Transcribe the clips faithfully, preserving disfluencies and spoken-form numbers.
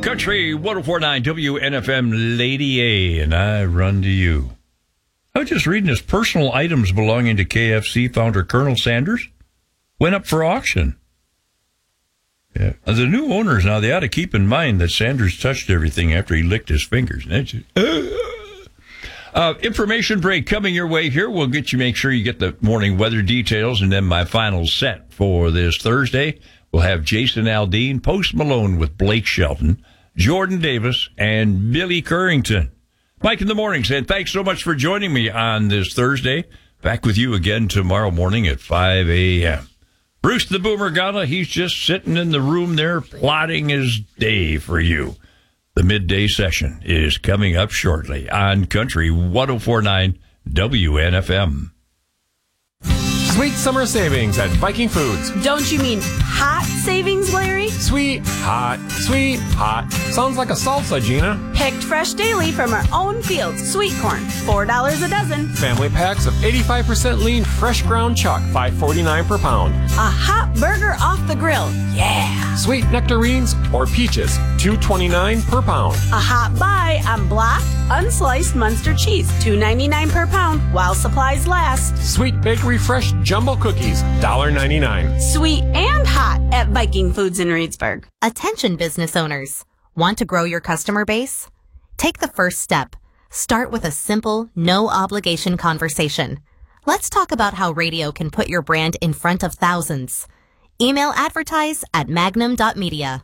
Country one oh four point nine W N F M, Lady A, and I run to you. I was just reading his personal items belonging to K F C founder Colonel Sanders went up for auction. Yeah. The new owners, now, they ought to keep in mind that Sanders touched everything after he licked his fingers. Just, uh, uh, information break coming your way here. We'll get you, make sure you get the morning weather details, and then my final set for this Thursday. We'll have Jason Aldean, Post Malone with Blake Shelton, Jordan Davis, and Billy Currington. Mike in the morning saying thanks so much for joining me on this Thursday. Back with you again tomorrow morning at five a.m. Bruce the Boomer Gala, he's just sitting in the room there plotting his day for you. The midday session is coming up shortly on Country one oh four point nine W N F M. Sweet summer savings at Viking Foods. Don't you mean hot savings, Larry? Sweet, hot, sweet, hot. Sounds like a salsa, Gina. Picked fresh daily from our own fields. Sweet corn, four dollars a dozen. Family packs of eighty-five percent lean fresh ground chuck, five forty-nine per pound. A hot burger off the grill. Yeah. Sweet nectarines or peaches, two twenty-nine per pound. A hot buy on blocked, unsliced Munster cheese, two ninety-nine per pound while supplies last. Sweet bakery fresh jumbo cookies, one ninety-nine. Sweet and hot at Viking Foods in Reedsburg. Attention business owners. Want to grow your customer base? Take the first step. Start with a simple, no-obligation conversation. Let's talk about how radio can put your brand in front of thousands. Email advertise at magnum dot media.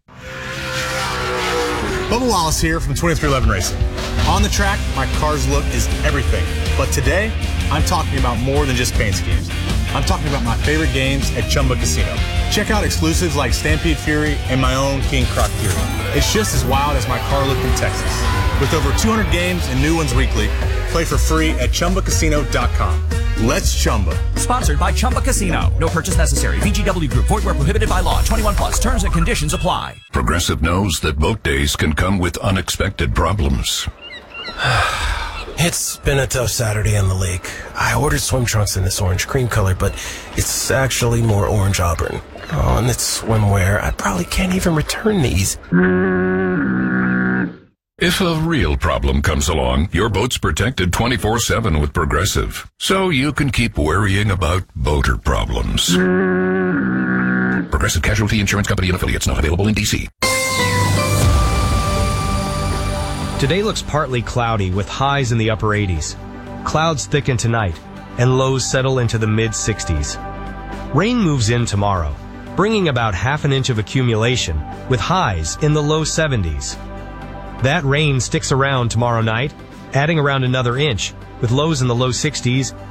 Bubba Wallace here from twenty-three eleven Racing. On the track, my car's look is everything. But today, I'm talking about more than just paint schemes. I'm talking about my favorite games at Chumba Casino. Check out exclusives like Stampede Fury and my own King Croc Fury. It's just as wild as my car look in Texas. With over two hundred games and new ones weekly, play for free at chumba casino dot com. Let's Chumba. Sponsored by Chumba Casino. No purchase necessary. V G W Group. Void where prohibited by law. twenty-one plus. Terms and conditions apply. Progressive knows that boat days can come with unexpected problems. It's been a tough Saturday on the lake. I ordered swim trunks in this orange cream color, but it's actually more orange auburn. Oh, and it's swimwear. I probably can't even return these. If a real problem comes along, your boat's protected twenty-four seven with Progressive. So you can keep worrying about boater problems. Progressive Casualty Insurance Company and Affiliates, not available in D C. Today looks partly cloudy with highs in the upper eighties. Clouds thicken tonight, and lows settle into the mid sixties. Rain moves in tomorrow, bringing about half an inch of accumulation, with highs in the low seventies. That rain sticks around tomorrow night, adding around another inch, with lows in the low sixties